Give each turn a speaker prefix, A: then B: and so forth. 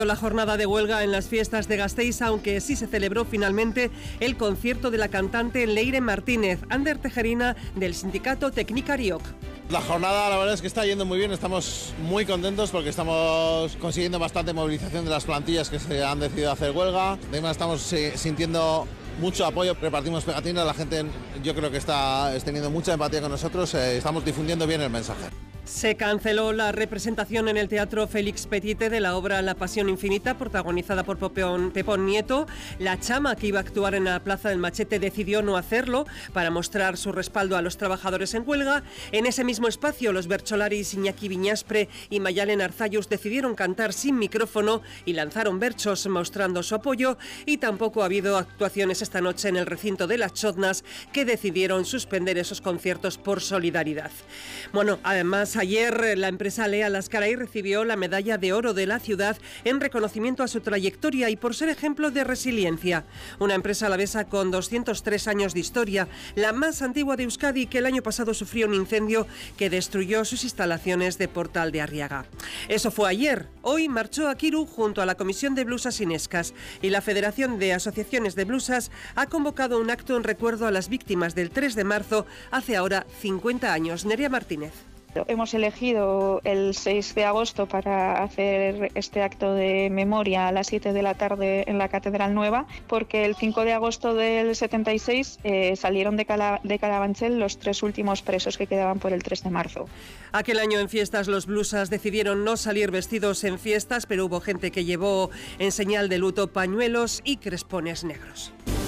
A: La jornada de huelga en las fiestas de Gasteiz, aunque sí se celebró finalmente el concierto de la cantante Leire Martínez. Ander Tejerina, del sindicato Teknikariok.
B: La jornada, la verdad es que está yendo muy bien, estamos muy contentos porque estamos consiguiendo bastante movilización de las plantillas que se han decidido hacer huelga. Además estamos sintiendo mucho apoyo, repartimos pegatinas, la gente yo creo que está teniendo mucha empatía con nosotros, estamos difundiendo bien el mensaje.
A: Se canceló la representación en el Teatro Félix Petite de la obra La Pasión Infinita, protagonizada por Pepón Nieto. La Chama, que iba a actuar en la Plaza del Machete, decidió no hacerlo para mostrar su respaldo a los trabajadores en huelga. En ese mismo espacio, los bercholaris Iñaki Viñaspre y Mayalen Arzayus decidieron cantar sin micrófono y lanzaron berchos mostrando su apoyo. Y tampoco ha habido actuaciones esta noche en el recinto de las Chotnas, que decidieron suspender esos conciertos por solidaridad. Bueno, además, ayer la empresa Leal Azkaray recibió la medalla de oro de la ciudad en reconocimiento a su trayectoria y por ser ejemplo de resiliencia. Una empresa alavesa con 203 años de historia, la más antigua de Euskadi, que el año pasado sufrió un incendio que destruyó sus instalaciones de Portal de Arriaga. Eso fue ayer. Hoy marchó Akiru junto a la Comisión de Blusas Inescas y la Federación de Asociaciones de Blusas ha convocado un acto en recuerdo a las víctimas del 3 de marzo, hace ahora 50 años. Nerea Martínez.
C: Hemos elegido el 6 de agosto para hacer este acto de memoria a las 7 de la tarde en la Catedral Nueva, porque el 5 de agosto del 76 salieron de Carabanchel los 3 últimos presos que quedaban por el 3 de marzo.
A: Aquel año en fiestas los blusas decidieron no salir vestidos en fiestas, pero hubo gente que llevó en señal de luto pañuelos y crespones negros.